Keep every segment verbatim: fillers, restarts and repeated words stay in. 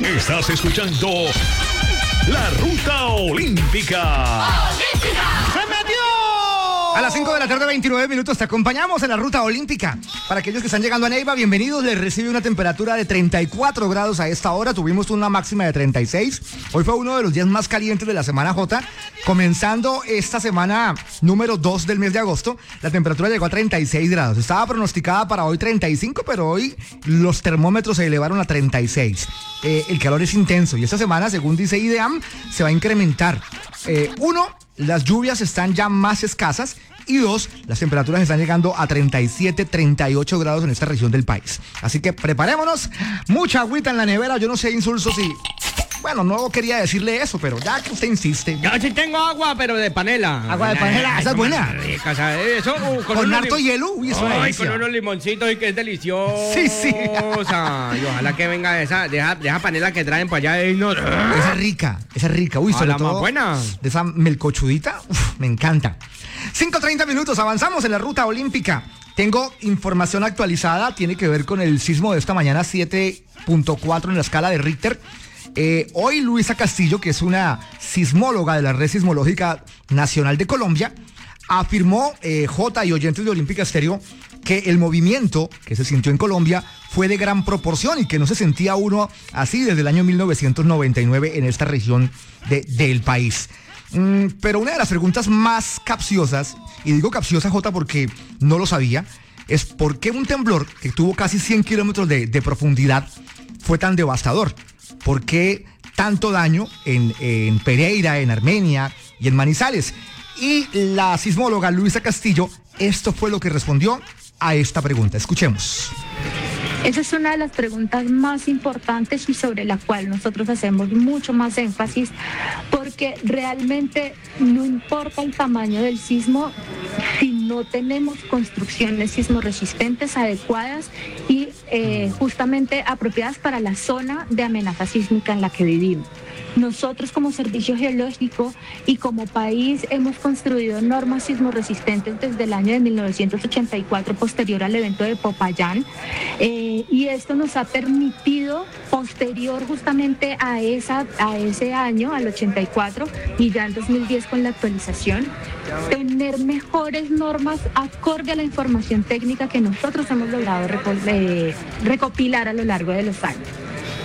Estás escuchando La Ruta Olímpica. ¡Olímpica! ¡Se metió! A las cinco de la tarde, veintinueve minutos, te acompañamos en la Ruta Olímpica. Para aquellos que están llegando a Neiva, bienvenidos. Les recibe una temperatura de treinta y cuatro grados a esta hora. Tuvimos una máxima de treinta y seis. Hoy fue uno de los días más calientes de la semana J. Comenzando esta semana número dos del mes de agosto, la temperatura llegó a treinta y seis grados. Estaba pronosticada para hoy treinta y cinco, pero hoy los termómetros se elevaron a treinta y seis. Eh, el calor es intenso y esta semana, según dice IDEAM, se va a incrementar. Eh, uno, las lluvias están ya más escasas. Y dos, las temperaturas están llegando a treinta y siete, treinta y ocho grados en esta región del país. Así que preparémonos, mucha agüita en la nevera. Yo no sé, Insulso, si... Bueno, no quería decirle eso, pero ya que usted insiste. Yo sí tengo agua, pero de panela. Agua de panela, esa es buena. Rica, ¿sabes? Eso, uh, con, con harto hielo. Uy, eso Ay, con unos limoncitos y que es deliciosa. Sí, sí. Y ojalá que venga esa, de esa, de esa panela que traen para allá. Y no... Esa es rica, esa es rica. Uy, sobre la todo más buena. De esa melcochudita, uf, me encanta. cinco treinta minutos, avanzamos en la Ruta Olímpica. Tengo información actualizada, tiene que ver con el sismo de esta mañana, siete punto cuatro en la escala de Richter. Eh, hoy Luisa Castillo, que es una sismóloga de la Red Sismológica Nacional de Colombia, afirmó, eh, J y oyentes de Olímpica Estéreo, que el movimiento que se sintió en Colombia fue de gran proporción y que no se sentía uno así desde el año mil novecientos noventa y nueve en esta región de, del país. Mm, pero una de las preguntas más capciosas, y digo capciosa, J, porque no lo sabía, es por qué un temblor que tuvo casi cien kilómetros de, de profundidad fue tan devastador. ¿Por qué tanto daño en, en Pereira, en Armenia y en Manizales? Y la sismóloga Luisa Castillo, esto fue lo que respondió a esta pregunta. Escuchemos. Esa es una de las preguntas más importantes y sobre la cual nosotros hacemos mucho más énfasis, porque realmente no importa el tamaño del sismo si no tenemos construcciones sismorresistentes adecuadas y eh, justamente apropiadas para la zona de amenaza sísmica en la que vivimos. Nosotros como Servicio Geológico y como país hemos construido normas sismorresistentes desde el año de mil novecientos ochenta y cuatro, posterior al evento de Popayán, eh, y esto nos ha permitido, posterior justamente a, esa, a ese año, al ochenta y cuatro, y ya en dos mil diez con la actualización, tener mejores normas acorde a la información técnica que nosotros hemos logrado reco- eh, recopilar a lo largo de los años.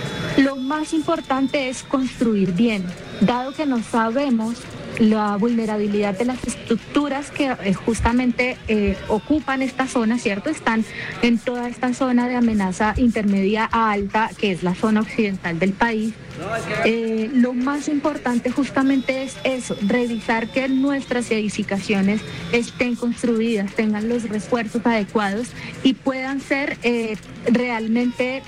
Lo más importante es construir bien, dado que no sabemos la vulnerabilidad de las estructuras que eh, justamente eh, ocupan esta zona, ¿cierto? Están en toda esta zona de amenaza intermedia a alta, que es la zona occidental del país. Eh, lo más importante justamente es eso, revisar que nuestras edificaciones estén construidas, tengan los refuerzos adecuados y puedan ser eh, realmente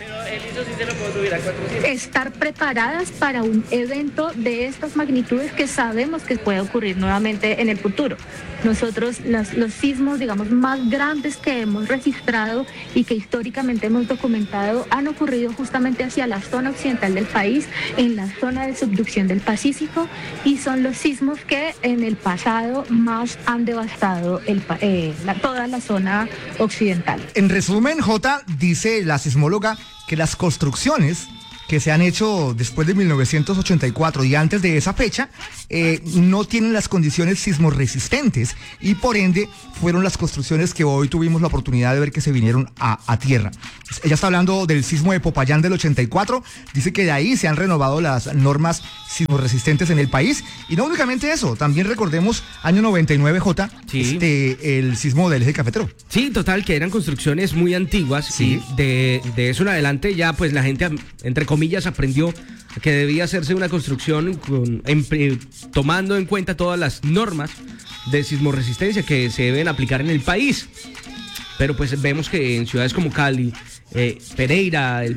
estar preparadas para un evento de estas magnitudes que sabemos que puede ocurrir nuevamente en el futuro. Nosotros los, los sismos, digamos, más grandes que hemos registrado y que históricamente hemos documentado han ocurrido justamente hacia la zona occidental del país, en la zona de subducción del Pacífico, y son los sismos que en el pasado más han devastado el, eh, la, toda la zona occidental. En resumen, J, dice la sismóloga que las construcciones que se han hecho después de mil novecientos ochenta y cuatro y antes de esa fecha, eh, no tienen las condiciones sismorresistentes y por ende fueron las construcciones que hoy tuvimos la oportunidad de ver que se vinieron a, a tierra. Ella está hablando del sismo de Popayán del ochenta y cuatro, dice que de ahí se han renovado las normas sismorresistentes en el país y no únicamente eso, también recordemos año noventa y nueve, J, sí. este, el sismo del eje cafetero. Sí, total, que eran construcciones muy antiguas, sí. Y de, de eso en adelante ya pues la gente, entre comillas, aprendió que debía hacerse una construcción con, en, eh, tomando en cuenta todas las normas de sismorresistencia que se deben aplicar en el país. Pero pues vemos que en ciudades como Cali, eh, Pereira, el